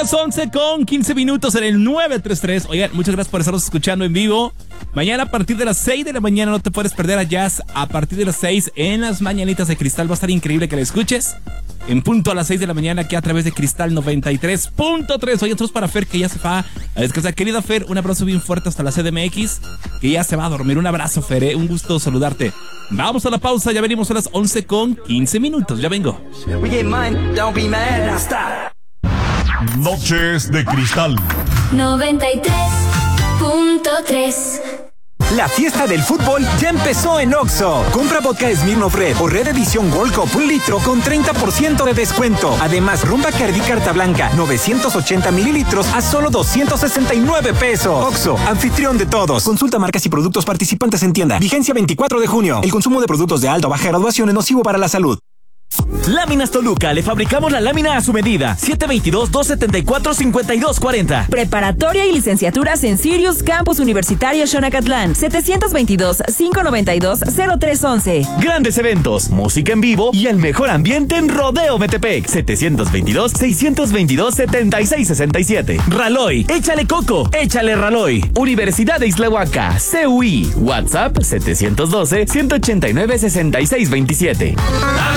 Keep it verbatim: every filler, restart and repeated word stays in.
las once con quince minutos en el nueve tres tres. Oigan, muchas gracias por estarnos escuchando en vivo. Mañana a partir de las seis de la mañana no te puedes perder a Jazz. A partir de las seis en las Mañanitas de Cristal. Va a estar increíble que la escuches. En punto a las seis de la mañana aquí a través de Cristal noventa y tres punto tres. Oye, otros para Fer que ya se va a descansar. Querida Fer, un abrazo bien fuerte hasta la C D M X, que ya se va a dormir. Un abrazo, Fer, ¿eh? Un gusto saludarte. Vamos a la pausa, ya venimos a las once con quince minutos. Ya vengo. Noches de Cristal noventa y tres punto tres. La fiesta del fútbol ya empezó en Oxxo. Compra vodka Smirnoff Red o Red Edición Gold Cup un litro con treinta por ciento de descuento. Además, rum Bacardí Carta Blanca novecientos ochenta mililitros a solo doscientos sesenta y nueve pesos. Oxxo, anfitrión de todos. Consulta marcas y productos participantes en tienda. Vigencia veinticuatro de junio. El consumo de productos de alta o baja graduación es nocivo para la salud. Láminas Toluca, le fabricamos la lámina a su medida. siete veintidós, dos setenta y cuatro, cincuenta y dos cuarenta. Preparatoria y licenciaturas en Sirius Campus Universitario Xonacatlán. setecientos veintidós, quinientos noventa y dos, cero tres once. Grandes eventos, música en vivo y el mejor ambiente en Rodeo Metepec. setecientos veintidós, seiscientos veintidós, setenta y seis sesenta y siete. Raloy, échale coco, échale Raloy. Universidad de Islahuaca, C U I. WhatsApp setecientos doce, ciento ochenta y nueve, sesenta y seis veintisiete.